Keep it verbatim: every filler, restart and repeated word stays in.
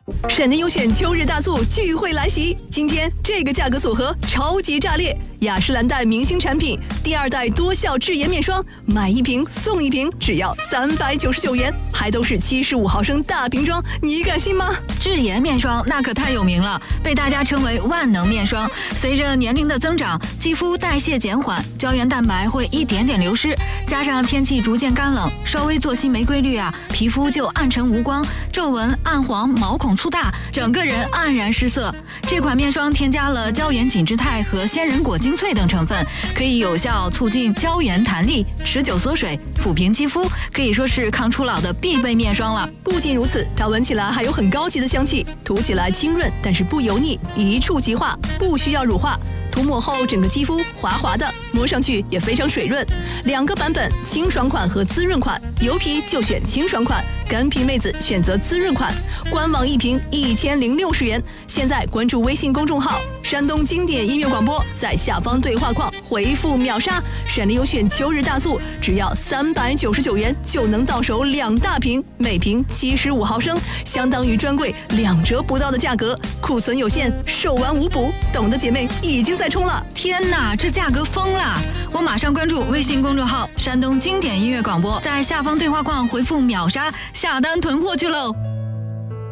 闪电优选秋日大促聚会来袭，今天这个价格组合超级炸裂！雅诗兰黛明星产品第二代多效智妍面霜，买一瓶送一瓶，只要三百九十九元，还都是七十五毫升大瓶装，你敢信吗？ 智妍面霜那可太有名了，被大家称为万能面霜。随着年龄的增长，肌肤代谢减缓，胶原蛋白会一点点流失，加上天气逐渐干冷，稍微作息没规律啊，皮肤就暗沉无光，皱纹、暗黄、毛孔粗大，整个人黯然失色。这款面霜添加了胶原紧致肽和鲜人果精粹等成分，可以有效促进胶原弹力、持久缩水、抚平肌肤，可以说是抗初老的必备面霜了。 不仅如此，它闻起来还有很高级的香气，涂起来清润，但是不油腻，一触即化，不需要乳化。涂抹后，整个肌肤滑滑的，摸上去也非常水润。两个版本，清爽款和滋润款，油皮就选清爽款，干皮妹子选择滋润款。官网一瓶一千零六十元。现在关注微信公众号“山东经典音乐广播”，在下方对话框回复秒杀，闪电优选秋日大促，只要三百九十九元就能到手两大瓶，每瓶七十五毫升，相当于专柜两折不到的价格。库存有限，售完无补，懂的姐妹已经在冲了。 天哪，这价格疯了！我马上关注微信公众号“山东经典音乐广播”，在下方对话框回复秒杀，下单囤货去喽。